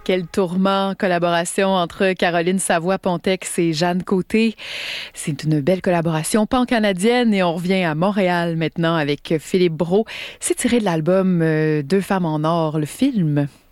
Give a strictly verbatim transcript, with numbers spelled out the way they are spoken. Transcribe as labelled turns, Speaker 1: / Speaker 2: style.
Speaker 1: Quel tourment, collaboration entre Caroline Savoie-Pontex et Jeanne Côté. C'est une belle collaboration pan-canadienne et on revient à Montréal maintenant avec Philippe Brault. C'est tiré de l'album Deux femmes en or, le film.